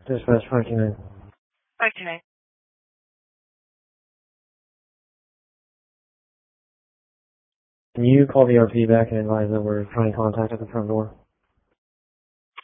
Dispatch 529. 529. Can you call the RP back and advise that we're trying contact at the front door?